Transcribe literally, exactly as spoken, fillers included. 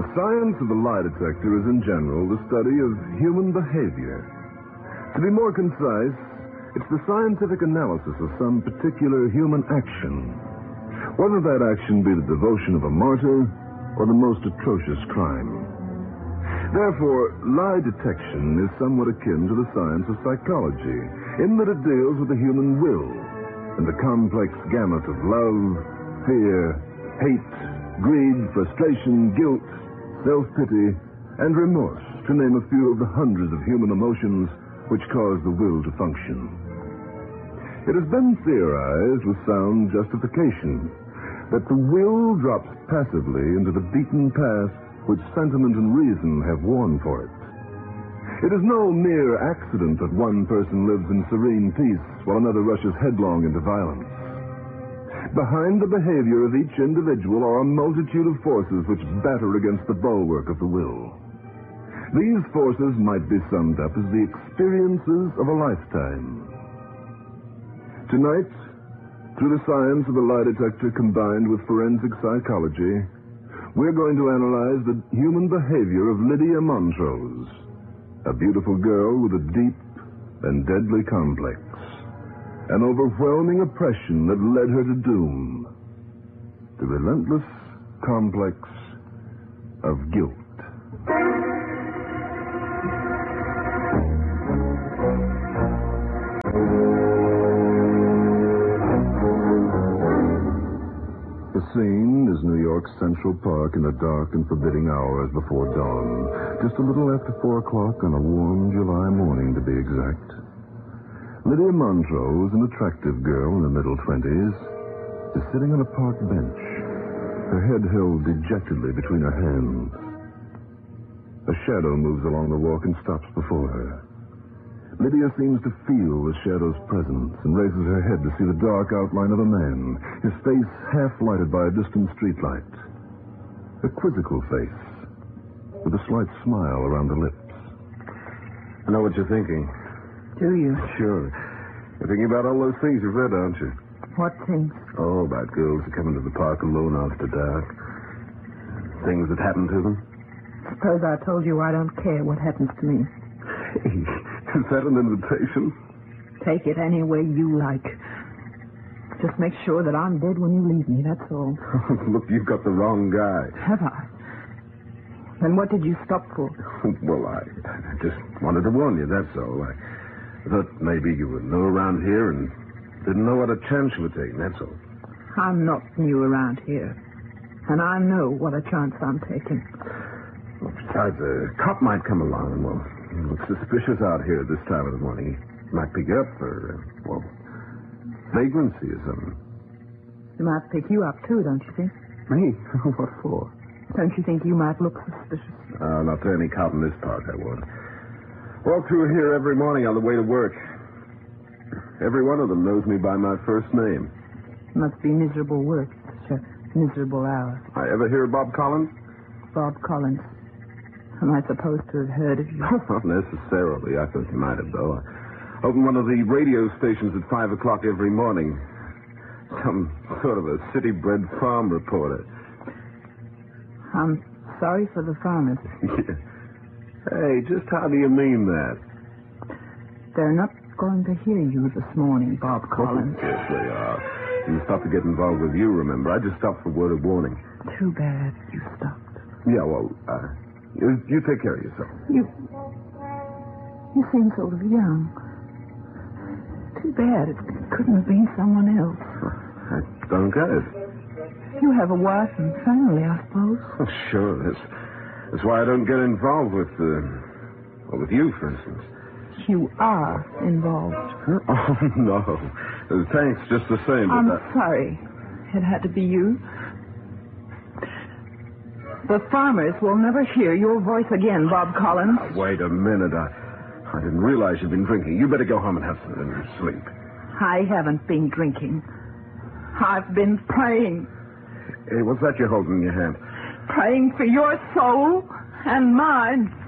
The science of the lie detector is, in general, the study of human behavior. To be more concise, it's the scientific analysis of some particular human action, whether that action be the devotion of a martyr or the most atrocious crime. Therefore, lie detection is somewhat akin to the science of psychology, in that it deals with the human will and the complex gamut of love, fear, hate, greed, frustration, guilt, self-pity, and remorse, to name a few of the hundreds of human emotions which cause the will to function. It has been theorized with sound justification that the will drops passively into the beaten path which sentiment and reason have worn for it. It is no mere accident that one person lives in serene peace while another rushes headlong into violence. Behind the behavior of each individual are a multitude of forces which batter against the bulwark of the will. These forces might be summed up as the experiences of a lifetime. Tonight, through the science of the lie detector combined with forensic psychology, we're going to analyze the human behavior of Lydia Montrose, a beautiful girl with a deep and deadly complex, an overwhelming oppression that led her to doom, the relentless complex of guilt. The scene is New York's Central Park in the dark and forbidding hours before dawn, just a little after four o'clock on a warm July morning, to be exact. Lydia Montrose, an attractive girl in the middle twenties, is sitting on a park bench, her head held dejectedly between her hands. A shadow moves along the walk and stops before her. Lydia seems to feel the shadow's presence and raises her head to see the dark outline of a man, his face half lighted by a distant streetlight. A quizzical face, with a slight smile around the lips. I know what you're thinking. Do you? Sure. You're thinking about all those things you've read, aren't you? What things? Oh, about girls who come into the park alone after dark. Things that happen to them. Suppose I told you I don't care what happens to me. Hey, is that an invitation? Take it any way you like. Just make sure that I'm dead when you leave me, that's all. Look, you've got the wrong guy. Have I? Then what did you stop for? Well, I, I just wanted to warn you, that's all. I thought maybe you were new around here and didn't know what a chance you were taking, that's all. I'm not new around here. And I know what a chance I'm taking. Well, besides, a cop might come along and, well, he looks suspicious out here at this time of the morning. He might pick you up for, uh, well, vagrancy or something. He might pick you up, too, don't you think? Me? What for? Don't you think you might look suspicious? Uh, not to any cop in this park, I won't. Walk through here every morning on the way to work. Every one of them knows me by my first name. Must be miserable work. Such a miserable hour. I ever hear of Bob Collins? Bob Collins. Am I supposed to have heard of you? Not necessarily. I thought you might have, though. I open one of the radio stations at five o'clock every morning. Some sort of a city-bred farm reporter. I'm sorry for the farmers. Yeah. Hey, just how do you mean that? They're not going to hear you this morning, Bob Collins. Oh, yes, they are. Didn't stop to get involved with you, remember. I just stopped for word of warning. Too bad you stopped. Yeah, well, uh, you, you take care of yourself. You... You seem sort of young. Too bad. It couldn't have been someone else. I don't get it. You have a wife and family, I suppose. Oh, sure. That's, that's why I don't get involved with, uh, well, with you, for instance. You are involved. Oh, no. Uh, thanks, just the same. I'm but I... sorry. It had to be you. The farmers will never hear your voice again, Bob Collins. Now, wait a minute. I, I didn't realize you'd been drinking. You better go home and have some sleep. I haven't been drinking. I've been praying. Hey, what's that you're holding in your hand? Praying for your soul and mine.